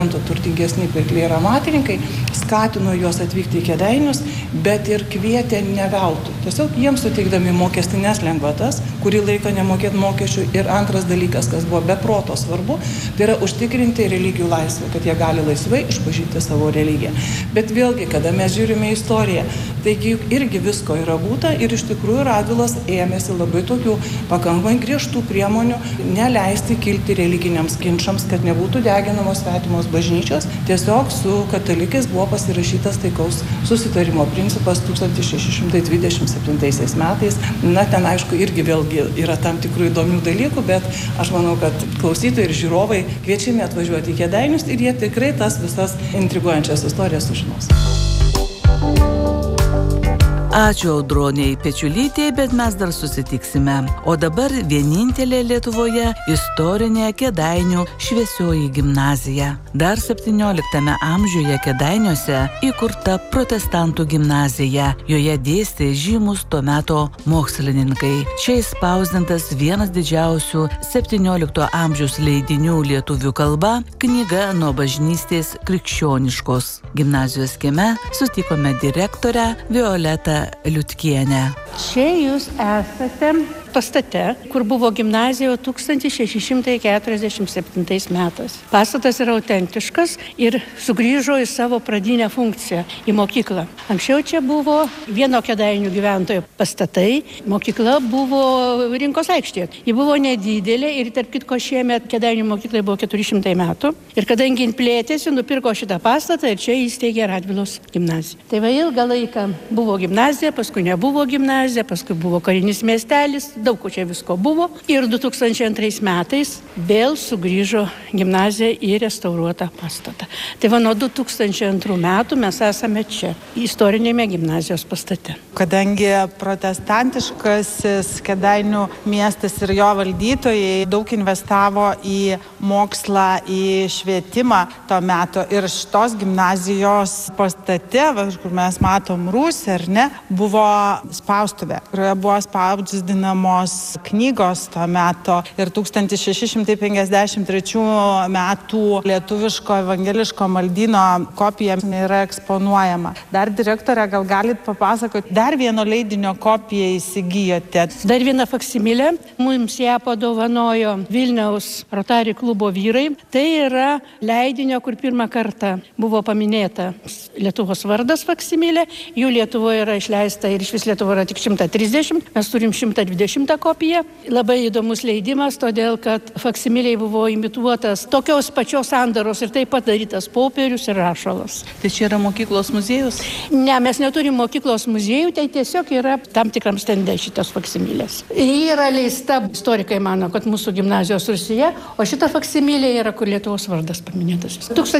Turtingesni pirkliai ir amatininkai skatino juos atvykti į Kėdainius, bet ir kvietė ne veltui. Tiesiog jiems suteikdami mokestinės lengvatas, kurį laiką nemokėti mokesčių. Ir antras dalykas, kas buvo be proto svarbu, tai yra užtikrinti religijų laisvę, kad jie gali laisvai išpažinti savo religiją. Bet vėlgi, kada mes žiūrime į istoriją, taigi irgi visko yra būta ir iš tikrųjų Radvilas ėmėsi labai tokių pakankamai griežtų priemonių neleisti kilti religiniams ginčams, kad nebūtų deginamos svetimos bažnyčios. Tiesiog su katalikais buvo pasirašytas taikaus susitarimo principas 1627 metais. Na, ten aišku irgi vėlgi yra tam tikrų įdomių dalykų, bet aš manau, kad klausytojai ir žiūrovai kviečiami atvažiuoti į Kėdainius ir jie tikrai tas visas intriguojančias istorijas sužinos. Ačiū Audroniai Pečiulytei, bet mes dar susitiksime. O dabar vienintelė Lietuvoje istorinė Kėdainių Šviesioji gimnazija. Dar 17 amžiuje Kėdainiuose įkurta protestantų gimnazija. Joje dėstė žymus to meto mokslininkai. Čia įspausdintas vienas didžiausių 17 amžiaus leidinių lietuvių kalba, knyga Nuo bažnystės krikščioniškos. Gimnazijos kieme sutikome direktorę Violetą Liutkienę. Čia jūs esate pastate, kur buvo gimnazija 1647 metais. Pastatas yra autentiškas ir sugrįžo į savo pradinę funkciją, į mokyklą. Anksčiau čia buvo vieno Kėdainių gyventojo pastatai, mokykla buvo Rinkos aikštėje. Ji buvo nedidelė ir tarp kitko šiemet Kėdainių mokyklai buvo 400 metų. Ir kadangi jin plėtėsi, nupirko šitą pastatą ir čia įsteigė Radvilos gimnaziją. Tai va ilgą laiką buvo gimnazija, paskui nebuvo gimnazija, paskui buvo karinis miestelis, daug čia visko buvo. Ir 2002 metais vėl sugrįžo gimnazija į restauruotą pastatą. Tai va nuo 2002 metų mes esame čia, istorinėme gimnazijos pastate. Kadangi protestantiškasis Kėdainių miestas ir jo valdytojai daug investavo į mokslą, į švietimą to meto ir šitos gimnazijos pastate, kur mes matom rūsį, ar ne, buvo spaustuvė, kurioje buvo spausdinamos knygos to meto ir 1653 metų lietuviško evangeliško maldyno kopija yra eksponuojama. Dar direktorė, gal galit papasakoti, dar vieno leidinio kopiją įsigijote? Dar vieną faksimilę mums ją padovanojo Vilniaus Rotary klubo vyrai. Tai yra leidinio, kur pirmą kartą buvo paminėta Lietuvos vardas faksimilė. Jų Lietuvoje yra išleista ir iš vis Lietuvoje yra tik 130. Mes turim 120 kopiją. Labai įdomus leidimas, todėl kad faksimiliai buvo imituotas tokios pačios sandaros ir taip pat darytas popierius ir rašalas. Tai čia yra mokyklos muziejus? Ne, mes neturim mokyklos muziejų, tai tiesiog yra tam tikram stende šitos faksimilės. Ji yra leista, istorikai mano, kad mūsų gimnazijos Rusyje, o šita faksimilė yra, kur Lietuvos vardas paminėtas.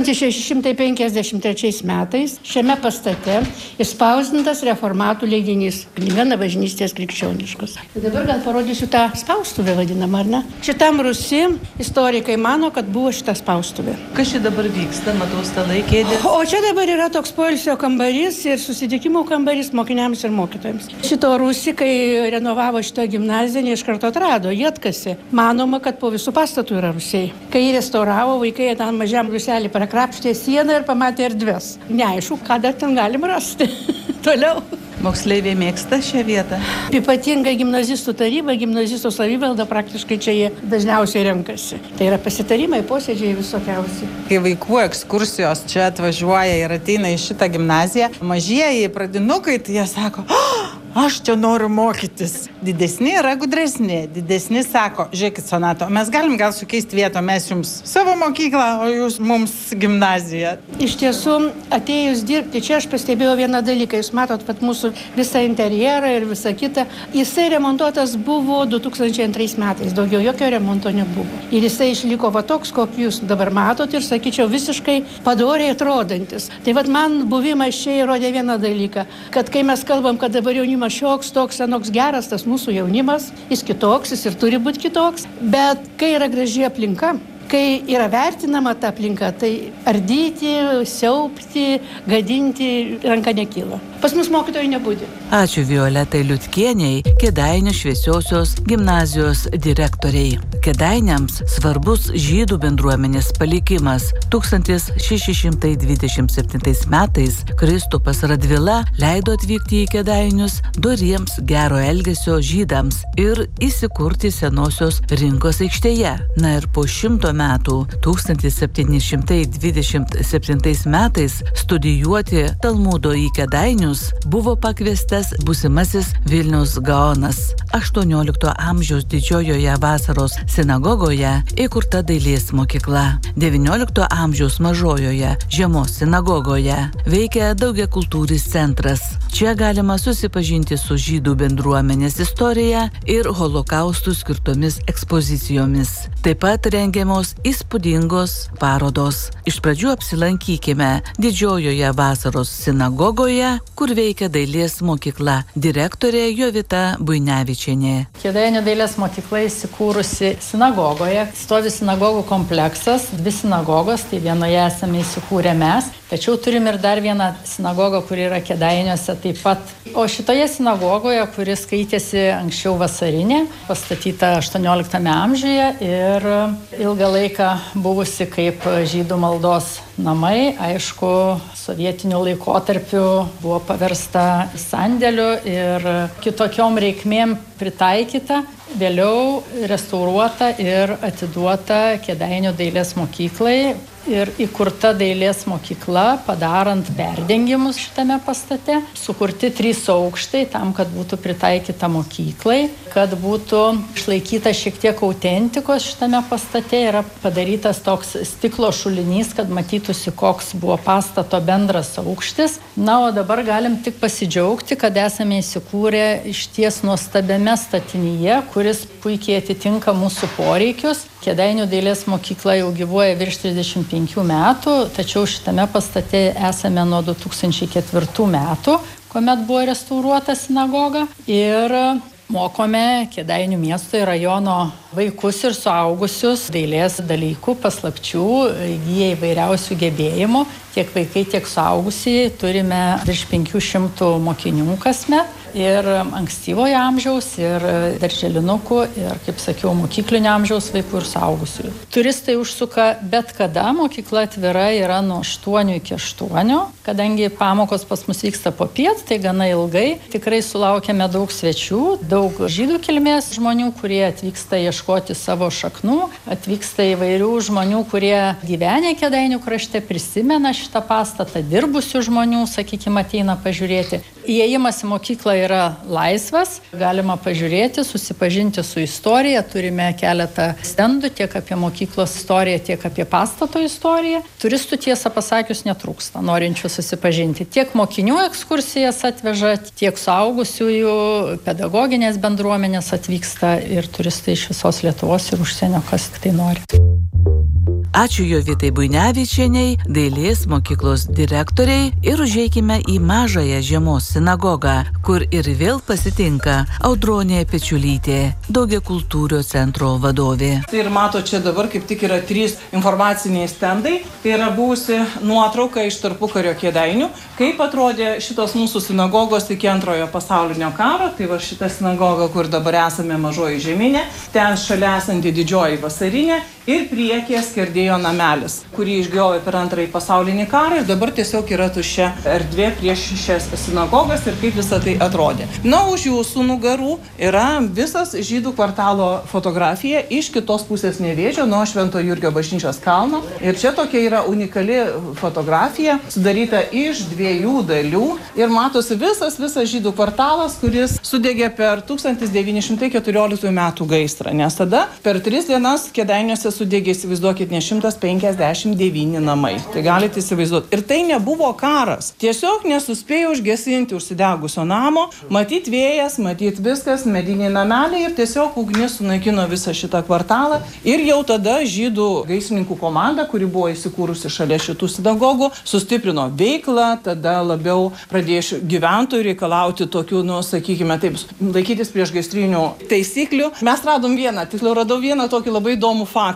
1653 metais šiame pastate išspausdintas reformatų leidinys, knyga Nuo bažnystės krikščioniškos. Tai dabar gal parodysiu tą spaustuvę vadinamą, ar ne? Šitam Rusy istorikai mano, kad buvo šita spaustuvė. Kas čia dabar vyksta? Matau stalai, kėdės. O čia dabar yra toks poilsio kambarys ir susitikimų kambarys mokiniams ir mokytojams. Šito Rusy, kai renovavo šitą gimnaziją, iš karto atrado, jie atkasė. Manoma, kad po visų pastatų yra rūsiai. Kai jį restauravo, vaikai ten mažiam ruselį prakrapštė sieną ir pamatė erdves. Neaišku, ką dar ten galim rasti. Toliau. Moksleiviai mėgsta šią vietą? Ypatingai gimnazistų taryba, gimnazistų savivalda praktiškai čia jie dažniausiai renkasi. Tai yra pasitarimai, posėdžiai visokiausi. Kai vaikų ekskursijos čia atvažiuoja ir ateina į šitą gimnaziją, mažieji pradinukai, tai jie sako, aš čia noriu mokytis. Didesni yra gudresni. Didesni sako, žiūrėkit, Sonata, mes galim gal sukeisti vietą, mes jums savo mokyklą, o jūs mums gimnaziją. Iš tiesų, atėjus dirbti, čia aš pastebėjau vieną dalyką. Jūs matot, pat mūsų visą interjerą ir visą kitą. Jisai remontuotas buvo 2002 metais. Daugiau jokio remonto nebuvo. Ir jisai išliko va toks, kokį jūs dabar matot ir, sakyčiau, visiškai padoriai atrodantis. Tai vat man buvimas čia įrodė vieną dalyką, kad kai mes kalbam, kad dabar jaunimas šioks, toks, anoks geras, tas mūsų jaunimas, jis kitoks, jis ir turi būti kitoks, bet kai yra graži aplinka, kai yra vertinama ta aplinka, tai ardyti, siaupti, gadinti ranka nekyla. Pas mus mokytojų nebūdė. Ačiū Violetai Liutkieniai, Kėdainių Šviesiosios gimnazijos direktoriai. Kėdainiams svarbus žydų bendruomenės palikimas. 1627 metais Kristupas Radvila leido atvykti į Kėdainius doriems gero elgesio žydams ir įsikurti senosios rinkos aikštėje. Na ir po 100 metų, 1727 metais, studijuoti Talmudo į Kėdainius buvo pakviestas būsimasis Vilniaus Gaonas. 18 amžiaus Didžiojoje Vasaros sinagogoje įkurta dailės mokykla. 19 amžiaus Mažojoje Žiemos sinagogoje veikia daugiakultūris centras. Čia galima susipažinti su žydų bendruomenės istorija ir holokaustų skirtomis ekspozicijomis. Taip pat rengiamos įspūdingos parodos. Iš pradžių apsilankykime Didžiojoje Vasaros sinagogoje, kur veikia dailės mokykla. Direktorė Jovita Buinevičienė. Kėdainių dailės mokykla įsikūrusi sinagogoje. Stovi sinagogų kompleksas, 2 sinagogos, tai vienoje esame įsikūrę mes. Tačiau turim ir dar vieną sinagogą, kuri yra Kėdainiuose taip pat. O šitoje sinagogoje, kuri skaitėsi anksčiau vasarinė, pastatyta 18 amžiuje ir ilgą laiką buvusi kaip žydų maldos namai, aišku, sovietiniu laikotarpiu buvo paversta sandėliu ir kitokiom reikmėm pritaikyta, vėliau restauruota ir atiduota Kėdainių dailės mokyklai. Ir įkurta dailės mokykla, padarant perdengimus šitame pastate, sukurti 3 aukštai tam, kad būtų pritaikyta mokyklai, kad būtų išlaikyta šiek tiek autentikos šitame pastate, yra padarytas toks stiklo šulinys, kad matytųsi, koks buvo pastato bendras aukštis. Na, o dabar galim tik pasidžiaugti, kad esame įsikūrę išties nuostabiame statinyje, kuris puikiai atitinka mūsų poreikius. Kėdainių dailės mokykla jau gyvuoja virš 35 metų, tačiau šitame pastate esame nuo 2004 metų, kuomet buvo restauruota sinagoga ir mokome Kėdainių miesto ir rajono vaikus ir suaugusius dailės dalykų, paslapčių, įgyja įvairiausių gebėjimų. Tiek vaikai, tiek suaugusieji turime virš 500 mokinių kasmet. Ir ankstyvojo amžiaus, ir darželinukų, ir, kaip sakiau, mokyklinio amžiaus vaikų ir suaugusiųjų. Turistai užsuka bet kada, mokykla atvira yra nuo 8 iki 8, kadangi pamokos pas mus vyksta popiet, tai gana ilgai. Tikrai sulaukiame daug svečių, daug žydų kilmės žmonių, kurie atvyksta ieškoti savo šaknų, atvyksta įvairių žmonių, kurie gyvenę Kėdainių krašte, prisimena šitą pastatą, dirbusių žmonių, sakykime, ateina pažiūrėti. Įėjimas į mokyklą yra laisvas, galima pažiūrėti, susipažinti su istorija, turime keletą stendų tiek apie mokyklos istoriją, tiek apie pastato istoriją. Turistų, tiesą pasakius, netrūksta, norinčių susipažinti. Tiek mokinių ekskursijas atveža, tiek suaugusiųjų, pedagoginės bendruomenės atvyksta ir turistai iš visos Lietuvos ir užsienio, kas tik tai nori. Ačiū Jovitai Buinevičienei, dailės mokyklos direktoriai, ir užeikime į Mažąją Žiemos sinagogą, kur ir vėl pasitinka Audronė Pečiulytė, daugiakultūrio centro vadovė. Ir mato, čia dabar kaip tik yra 3 informaciniai stendai. Tai yra buvusi nuotrauka iš tarpukario Kėdainių, kaip atrodė šitos mūsų sinagogos iki Antrojo pasaulinio karo. Tai va šita sinagoga, kur dabar esame Mažoji Žeminė, ten šalia esanti Didžioji Vasarinė ir priekyje Skerdėjo namelis, kurį išgriovė per Antrąjį pasaulinį karą ir dabar tiesiog yra tuščia erdvė prieš šias sinagogas ir kaip visą tai atrodė. Na, už jūsų nugarų yra visas žydų kvartalo fotografija iš kitos pusės Nevėžio, nuo Švento Jurgio bažnyčios kalno. Ir čia tokia yra unikali fotografija, sudaryta iš 2 dalių ir matosi visas žydų kvartalas, kuris sudegė per 1914 metų gaisrą, nes tada per 3 dienas Kėdainiuose sudegė, įsivaizduokit, ne 159 namai. Tai galite įsivaizduoti. Ir tai nebuvo karas. Tiesiog nesuspėjo užgesinti užsidegusio namo, matyt vėjas, matyt viskas, mediniai nameliai ir tiesiog ugnis sunaikino visą šitą kvartalą. Ir jau tada žydų gaisrininkų komanda, kuri buvo įsikūrusi šalia šitų sinagogų, sustiprino veiklą, tada labiau pradėjo gyventojų reikalauti tokių, sakykime taip, laikytis priešgaisrinių taisyklių. Mes radom radau vieną tokį labai įdomų faktą.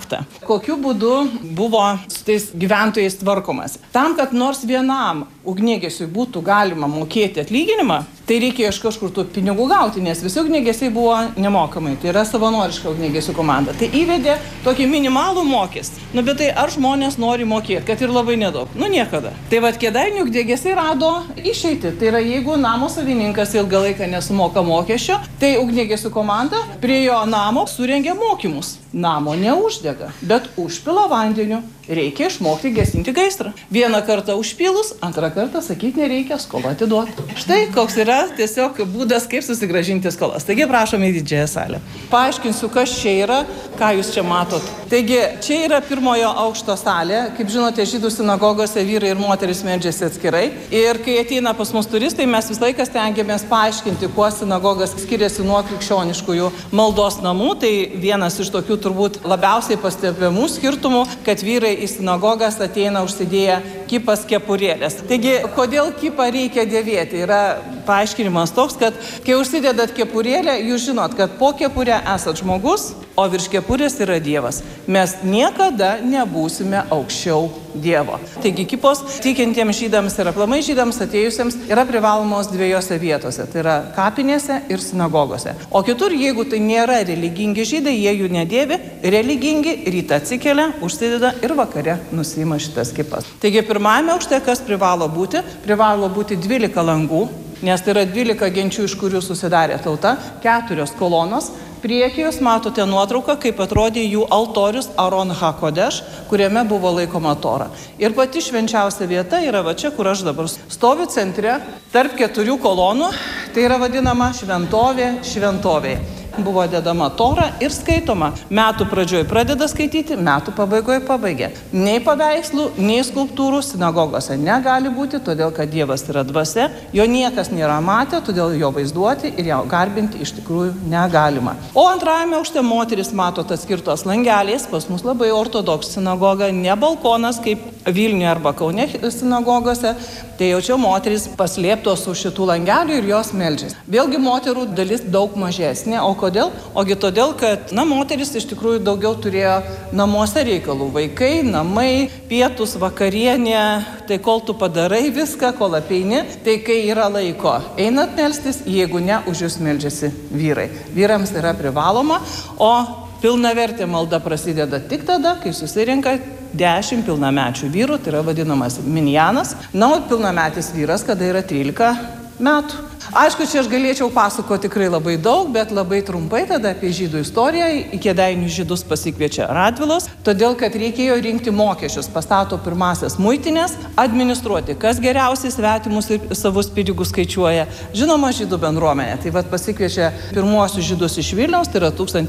aktą. Kokiu būdu buvo su tais gyventojais tvarkomas? Tam, kad nors vienam ugniagesiui būtų galima mokėti atlyginimą, tai reikėjo iš kažkur tų pinigų gauti, nes visi ugniagesiai buvo nemokamai. Tai yra savanoriška ugniagesių komanda. Tai įvedė tokį minimalų mokestį. Bet tai ar žmonės nori mokėti, kad ir labai nedaug? Niekada. Tai Kėdainių ugniagesiai rado išeitį. Tai yra, jeigu namo savininkas ilgą laiką nesumoka mokesčio, tai ugniagesių komanda prie jo namo surengė mokymus. Namo neuždega, bet užpila vandeniu. Reikia išmokti gesinti gaisrą. Vieną kartą užpilus, antrą kartą sakyti nereikia, skolą atiduoti. Štai koks yra tiesiog būdas, kaip susigrąžinti skolas. Taigi prašome į didžiąją salę. Paaiškinsiu, kas čia yra, ką jūs čia matot. Taigi, čia yra pirmojo aukšto salė. Kaip žinote, žydų sinagogose vyrai ir moteris meldžiasi atskirai. Ir kai ateina pas mus turistai, mes visą laiką stengiamės paaiškinti, kuo sinagogas skiriasi nuo krikščioniškųjų maldos namų. Tai vienas iš tokių turbūt labiausiai pastebimų skirtumų, kad vyrai į sinagogas ateina užsidėję kipas kepurėlės. Taigi, kodėl kipą reikia dėvėti? Yra paaiškinimas toks, kad kai užsidedat kepurėlę, jūs žinot, kad po kepurę esat žmogus, o virš kepurės yra Dievas. Mes niekada nebūsime aukščiau Dievo. Taigi, kipos tikintiems žydams ir aplamai žydams atėjusiems yra privalomos dviejose vietose. Tai yra kapinėse ir sinagogose. O kitur, jeigu tai nėra religingi žydai, jie jų nedėvi, religingi rytą atsikelia, užsideda ir vakare nusiima šitas kipas. Taigi, pirmajame aukšte kas privalo būti? Privalo būti 12 langų, nes tai yra 12 genčių, iš kurių susidarė tauta, 4 kolonos. Priekyje jūs matote nuotrauką, kaip atrodė jų altorius Aron HaKodesh, kuriame buvo laikoma Tora. Ir pati švenčiausia vieta yra va čia, kur aš dabar stoviu centre, tarp 4 kolonų, tai yra vadinama šventovė šventovėje. Buvo dedama Tora ir skaitoma. Metų pradžioj pradeda skaityti, metų pabaigoje pabaigia. Nei paveikslų, nei skulptūrų sinagogose negali būti, todėl kad Dievas yra dvasia, jo niekas nėra matę, todėl jo vaizduoti ir jo garbinti iš tikrųjų negalima. O antrajame aukšte moteris matot atskirtos langeliais, pas mus labai ortodoks sinagoga, ne balkonas kaip Vilniuje arba Kaune sinagogose, tai jau čia moteris paslėptos už šitų langelių ir jos meldžiasi. Vėlgi moterų dalis daug mažesnė, o kodėl? Ogi todėl, kad, moteris iš tikrųjų daugiau turėjo namuose reikalų. Vaikai, namai, pietus, vakarienė, tai kol tu padarai viską, kol apeini, tai kai yra laiko einat melstis, jeigu ne, už jūs meldžiasi vyrai. Vyrams yra privaloma, o pilnavertė malda prasideda tik tada, kai susirinka 10 pilnamečių vyrų, tai yra vadinamas minjanas, o pilnametis vyras, kada yra 13 metų. Aišku, čia aš galėčiau pasakoti tikrai labai daug, bet labai trumpai tada apie žydų istoriją. Į Kėdainių žydus pasikviečia Radvilos, todėl kad reikėjo rinkti mokesčius, pastato pirmasias muitinės, administruoti, kas geriausiai svetimus ir savus pinigus skaičiuoja. Žinoma, žydų bendruomenė. Tai pasikviečia pirmuosius žydus iš Vilniaus, tai yra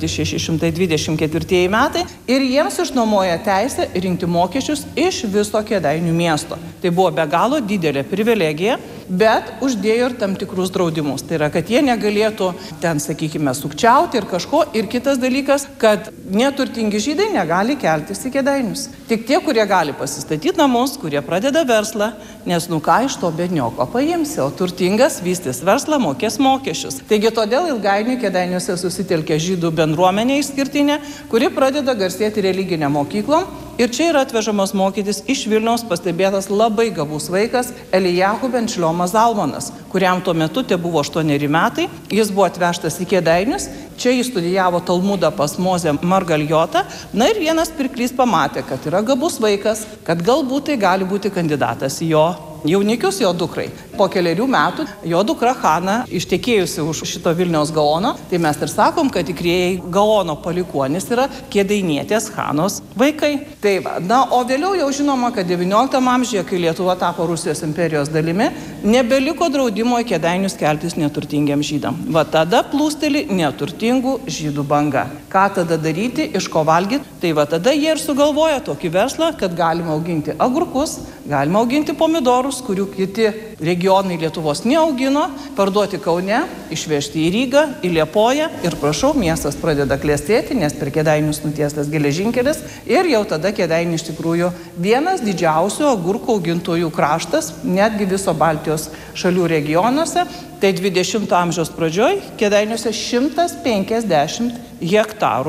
1624 metai, ir jiems išnuomoja teisę rinkti mokesčius iš viso Kėdainių miesto. Tai buvo be galo didelė privilegija, bet uždėjo ir tam tikrus draudimus. Tai yra, kad jie negalėtų ten, sakykime, sukčiauti ir kažko. Ir kitas dalykas, kad neturtingi žydai negali keltis į Kėdainius. Tik tie, kurie gali pasistatyti namus, kurie pradeda verslą, nes ką iš to bednioko paimsi, o turtingas vystys verslą, mokės mokesčius. Taigi todėl ilgainiui Kėdainiuose susitelkė žydų bendruomenė išskirtinė, kuri pradeda garsėti religinę mokyklą. Ir čia yra atvežamas mokytis iš Vilniaus pastebėtas labai gabus vaikas Elijahu ben Šliomas Zalmanas, kuriam tuo metu te buvo 8 metai. Jis buvo atvežtas į Kėdainius, čia jis studijavo Talmudą pas Mozę Margaljotą. Ir vienas pirklys pamatė, kad yra gabus vaikas, kad galbūt tai gali būti kandidatas į jo jaunikius, jo dukrai. Po keliarių metų jo dukra Hana, ištekėjusi už šito Vilniaus Gaono, tai mes ir sakom, kad tikrieji Gaono palikuonis yra kėdainietės Hanos vaikai. Tai va, o vėliau jau žinoma, kad 19 amžiuje, kai Lietuva tapo Rusijos imperijos dalimi, nebeliko draudimo į Kėdainius keltis neturtingiems žydam. Va tada plūsteli neturtingų žydų banga. Ką tada daryti, iš ko valgyti? Tai va tada jie ir sugalvoja tokį verslą, kad galima auginti agurkus, galima auginti pomidorus, kurių kiti regionai Lietuvos neaugino, parduoti Kaune, išvežti į Rygą, į Liepoją ir prašau, miestas pradeda klestėti, nes per Kėdainius nutiestas geležinkelis ir jau tada Kėdainiai iš tikrųjų vienas didžiausių agurkų augintojų kraštas, netgi viso Baltijos šalių regionuose. Tai 20 amžiaus pradžioj Kėdainiuose 150 hektarų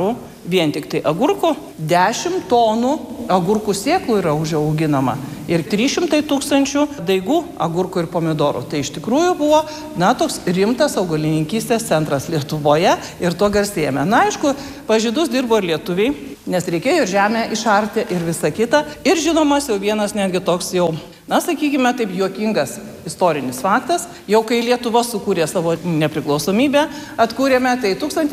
vien tik tai agurkų, 10 tonų agurkų sėklų yra užauginama ir 300 000 daigų agurkų ir pomidorų. Tai iš tikrųjų buvo, toks rimtas augalininkystės centras Lietuvoje ir to garsėjame. Aišku, pažydus dirbo ir lietuviai, nes reikėjo ir žemę išarti ir visa kita. Ir žinomas jau vienas netgi toks jau, sakykime taip, juokingas istorinis faktas. Jau kai Lietuva sukūrė savo nepriklausomybę, atkūrėme, tai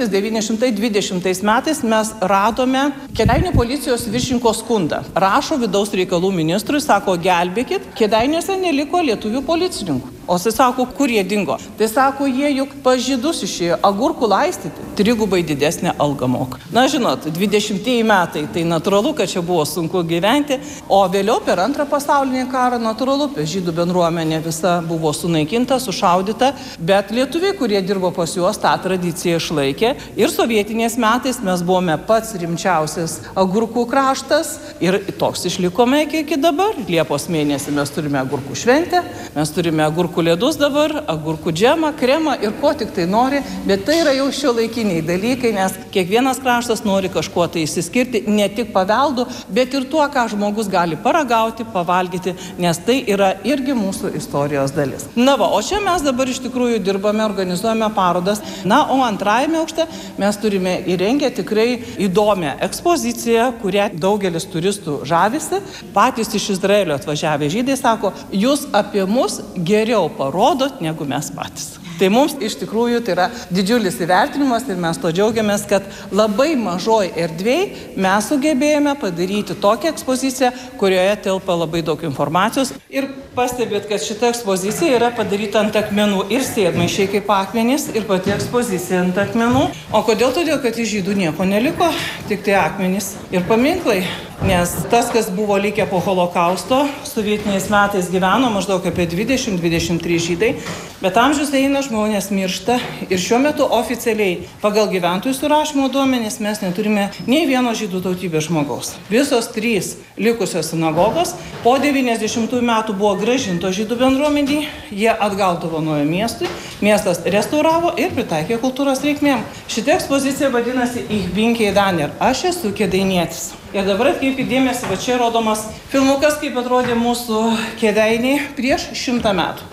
1920 metais mes radome Kėdainių policijos viršininko skundą. Rašo vidaus reikalų ministrui, sako, gelbėkit, Kėdainiuose neliko lietuvių policininkų. O jis sako, kur jie dingo? Tai sako, jie juk pažydus išėjo agurkų laistyti, 3 didesnę algą moka. Žinot, 20 metai, tai natūralu, kad čia buvo sunku gyventi, o vėliau per Antrą pasaulinį karą natūralu, žydų bendruomenė visa buvo sunaikinta, sušaudyta, bet lietuviai, kurie dirbo pas juos, tą tradiciją išlaikė ir sovietiniais metais mes buvome pats rimčiausias agurkų kraštas ir toks išlikome iki dabar. Liepos mėnesį mes turime agurkų šventę, mes turime agurkų ledus dabar, agurkų džemą, kremą ir ko tik tai nori, bet tai yra jau šiuolaikiniai dalykai, nes kiekvienas kraštas nori kažkuo tai išsiskirti, ne tik paveldu, bet ir tuo, ką žmogus gali paragauti, pavalgyti, nes tai yra irgi mūsų istorijos dalis. O čia mes dabar iš tikrųjų dirbame, organizuojame parodas. O antrajame aukšte mes turime įrengę tikrai įdomią ekspoziciją, kurią daugelis turistų žavisi. Patys iš Izraelio atvažiavę žydai sako, jūs apie mus geriau parodot, negu mes patys. Tai mums iš tikrųjų tai yra didžiulis įvertinimas ir mes to džiaugiamės, kad labai mažoj erdvėj mes sugebėjome padaryti tokią ekspoziciją, kurioje telpa labai daug informacijos. Ir pastebėt, kad šita ekspozicija yra padaryta ant akmenų ir sėdmaišiai kaip akmenys ir pati ekspozicija ant akmenų. O kodėl? Todėl, kad iš žydų nieko neliko, tik tai akmenys ir paminklai. Nes tas, kas buvo likę po holokausto, sovietiniais metais gyveno maždaug apie 20-23 žydai, bet amžius eina, žmonės miršta ir šiuo metu oficialiai pagal gyventojų surašymo duomenis mes neturime nei vieno žydų tautybės žmogaus. Visos 3 likusios sinagogos po 90 metų buvo grąžinto žydų bendruomeniai, jie atgal dovanojo miestui, miestas restauravo ir pritaikė kultūros reikmėm. Šita ekspozicija vadinasi Ich bin Kėdainier, aš esu kėdainietis. Ir dabar atkreipkite dėmesį, va čia rodomas filmukas, kaip atrodė mūsų Kėdainiai prieš 100 metų.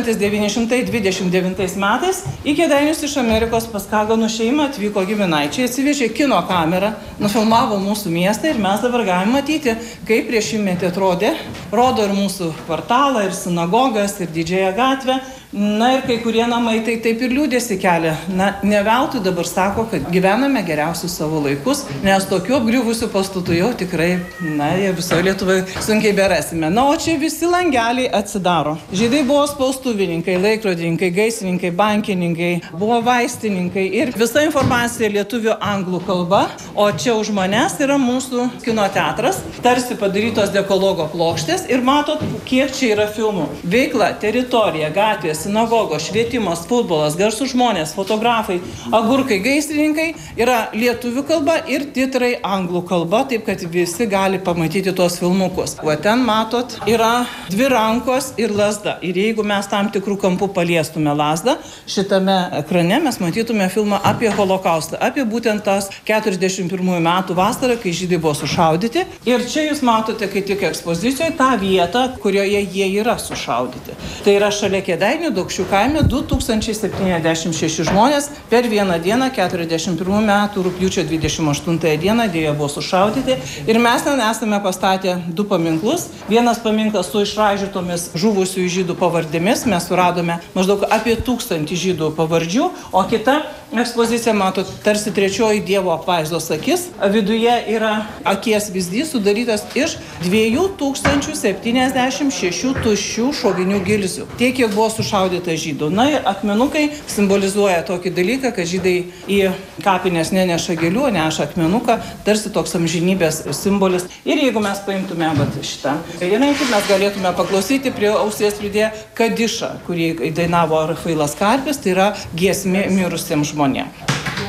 1929 metais į Kėdainius iš Amerikos pas Kaganų šeimą atvyko giminaičiai, atsivežė kino kamerą, nufilmavo mūsų miestą ir mes dabar galime matyti, kaip prieš 100 metį atrodė. Rodo ir mūsų kvartalą, ir sinagogas, ir Didžiąją gatvę. Ir kai kurie namai tai taip ir liūdėsi kelia. Ne veltui dabar sako, kad gyvename geriausius savo laikus, nes tokių apgriuvusių pastatų jau tikrai, jie visoje Lietuvoje sunkiai berasime. O čia visi langeliai atsidaro. Žydai buvo spaustuvininkai, laikrodininkai, gaisrininkai, bankininkai, buvo vaistininkai ir visa informacija lietuvių anglų kalba. O čia už manęs yra mūsų kino teatras, tarsi padarytos dekologo plokštės ir matot, kiek čia yra filmų. Veikla, teritorija, gatvės, sinagogos, švietimas, futbolas, garsūs žmonės, fotografai, agurkai, gaisrininkai yra lietuvių kalba ir titrai anglų kalba, taip kad visi gali pamatyti tuos filmukus. O ten matot, yra 2 rankos ir lazda. Ir jeigu mes tam tikrų kampų paliestume lazdą, šitame ekrane mes matytume filmą apie holokaustą, apie būtent tas 41 metų vasarą, kai žydai buvo sušaudyti. Ir čia jūs matote, kai tik ekspozicijoje, tą vietą, kurioje jie yra sušaudyti. Tai yra šalia Kėdainių, Daukšių kaime 2076 žmonės per vieną dieną, 41 metų rugpjūčio 28 dieną, dėja buvo sušaudyti. Ir mes ten esame pastatę 2 paminklus. Vienas paminklas su išraižytomis žuvusių žydų pavardėmis. Mes suradome maždaug apie 1000 žydų pavardžių, o kita ekspozicija, matot, tarsi 3 Dievo apvaizdos akis. Viduje yra akies vyzdys sudarytas iš 2076 tuščių šovinių gilzių. Tiek, kiek buvo sušaudyta žydų. Ir akmenukai simbolizuoja tokį dalyką, kad žydai į kapines neneša gėlių, neša akmenuką, tarsi toks amžinybės simbolis. Ir jeigu mes paimtume šitą įrankį, mes galėtume paklausyti prie ausies pridėję Kadišą, kurį dainavo Rafailas Karpis, tai yra giesmė mirusiems žmonėms.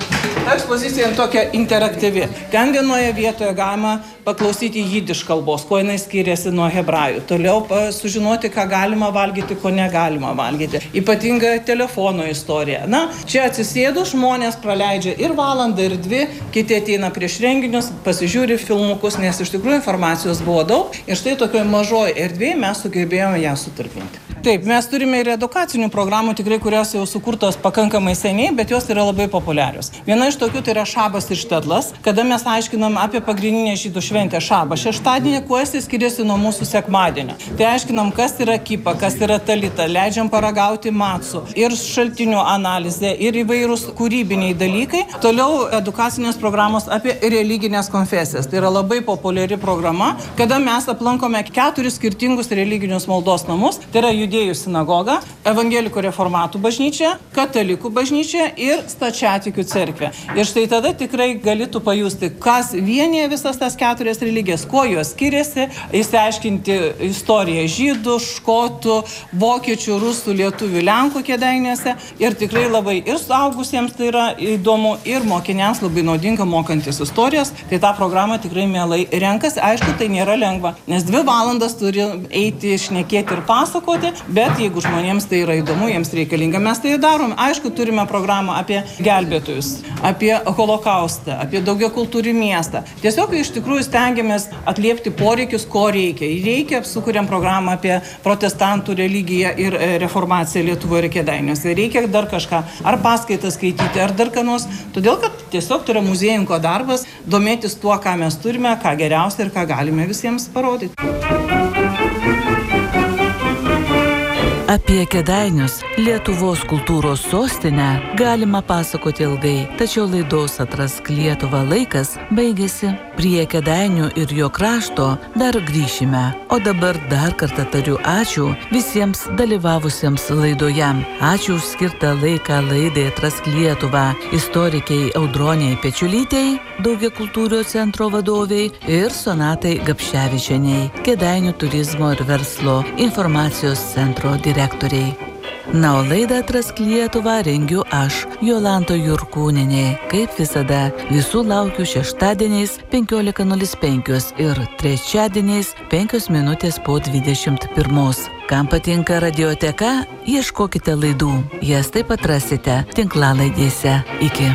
Ta ekspozicija tokia interaktyvi. Ten vienoje vietoje galima paklausyti jidiš kalbos, kuo jinai skiriasi nuo hebrajų. Toliau sužinoti, ką galima valgyti, ko negalima valgyti. Ypatinga telefono istorija. Na, čia atsisėdus žmonės praleidžia ir valandą, ir 2, kiti ateina prieš renginius, pasižiūri filmukus, nes iš tikrųjų informacijos buvo daug. Ir štai tokioje mažoje erdvėje mes sugebėjome ją sutalpinti. Taip, mes turime ir edukacinių programų, tikrai, kurios jau sukurtos pakankamai seniai, bet jos yra labai populiarios. Viena iš tokių tai yra Šabas ir Štedlas, kada mes aiškinam apie pagrindinę žydų šventę Šabą. Šeštadienį, kuo jis skiriasi nuo mūsų sekmadienio. Tai aiškinam, kas yra kipa, kas yra talita, leidžiam paragauti macų ir šaltinių analizė, ir įvairūs kūrybiniai dalykai. Toliau edukacinės programos apie religinės konfesijas. Tai yra labai populiari programa, kada mes aplankome 4 skirtingus religinius maldos namus. Tai yra Judėjų sinagoga, Evangelikų reformatų bažnyčia, Katalikų bažnyčia ir Stačiatikių cerkvė. Ir štai tada tikrai galėtų pajusti, kas vienyje visas tas 4 religijas, kuo jos skiriasi, išsiaiškinti istoriją žydų, škotų, vokiečių, rusų, lietuvių, lenkų Kėdainiuose. Ir tikrai labai ir suaugusiems tai yra įdomu, ir mokiniams labai naudinga mokantis istorijos. Tai tą programą tikrai mielai renkasi. Aišku, tai nėra lengva, nes 2 valandas turi eiti, šnekėti ir pasakoti. Bet jeigu žmonėms tai yra įdomu, jiems reikalinga, mes tai darom. Aišku, turime programą apie gelbėtojus, apie holokaustą, apie daugiakultūrį miestą. Tiesiog iš tikrųjų stengiamės atliepti poreikius, ko reikia. Reikia, sukuriam programą apie protestantų religiją ir reformaciją Lietuvoje ir Kėdainiuose. Reikia dar kažką, ar paskaitą skaityti, ar dar ką nors. Todėl, kad tiesiog tai yra muziejininko darbas, domėtis tuo, ką mes turime, ką geriausia ir ką galime visiems parodyti. Apie Kėdainius, Lietuvos kultūros sostinę, galima pasakoti ilgai, tačiau laidos Atrask Lietuvą laikas baigėsi. Prie Kėdainių ir jo krašto dar grįšime. O dabar dar kartą tariu ačiū visiems dalyvavusiems laidoje. Ačiū už skirtą laiką laidai Atrask Lietuvą istorikiai Audroniai Pečiulytei, Daugiakultūrio centro vadoviai, ir Sonatai Gapševičienei, Kėdainių turizmo ir verslo informacijos centro direktoriai. Na, o laidą Atrask Lietuvą rengiu aš, Jolanta Jurkūnienė. Kaip visada, visų laukiu šeštadieniais 15:05 ir trečiadieniais 5 minutės po 21. Kam patinka radioteka, ieškokite laidų. Jas taip pat rasite tinklalaidėse. Iki.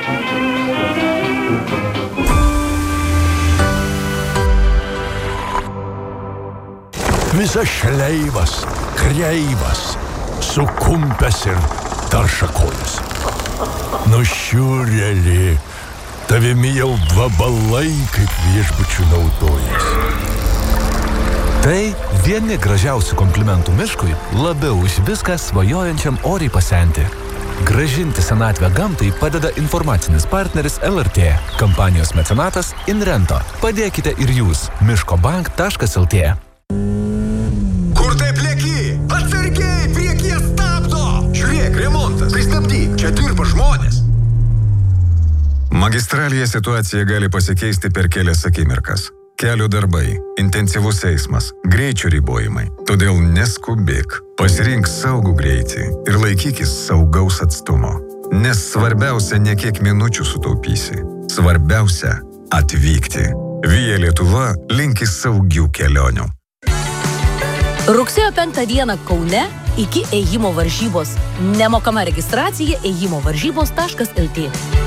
Visas šleivas, kreivas, sukumpęs ir taršakojas. Nušiurėlį, tavimi jau vabalai kaip viešbučių naudojas. Tai vieni gražiausių komplimentų miškui, labiau už viską svajojančiam oriai pasenti. Gražinti senatvę gamtai padeda informacinis partneris LRT, kampanijos mecenatas Inrento. Padėkite ir jūs, miškobank.lt. Kur taip lėki? Atsargiai, priekyje stabdo! Žiūrėk, remontas, pristabdyk, čia dirba žmonės. Magistralėje situacija gali pasikeisti per kelias akimirkas. Kelio darbai, intensyvus eismas, greičio ribojimai. Todėl neskubėk, pasirink saugų greitį ir laikykis saugaus atstumo. Nes svarbiausia ne kiek minučių sutaupysi. Svarbiausia atvykti. Via Lietuva linki saugių kelionių. Rugsėjo 5 dieną Kaune iki ėjimo varžybos. Nemokama registracija ėjimovaržybos.lt.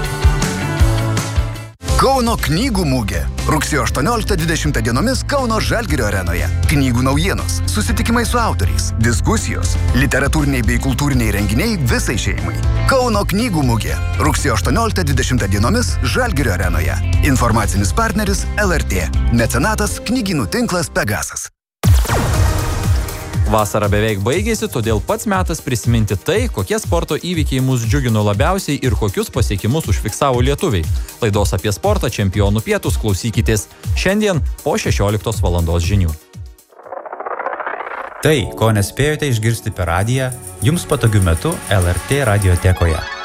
Kauno knygų mugė. Rugsėjo 18-20 dienomis Kauno Žalgirio arenoje. Knygų naujienos, susitikimai su autoriais, diskusijos, literatūriniai bei kultūriniai renginiai visai šeimai. Kauno knygų mugė. Rugsėjo 18-20 dienomis Žalgirio arenoje. Informacinis partneris LRT. Mecenatas knygynų tinklas Pegasas. Vasara beveik baigėsi, todėl pats metas prisiminti tai, kokie sporto įvykiai mus džiugino labiausiai ir kokius pasiekimus užfiksavo lietuviai. Laidos apie sportą Čempionų pietūs klausykitės šiandien po 16 valandos žinių. Tai, ko nespėjote išgirsti per radiją, jums patogiu metu LRT radiotekoje.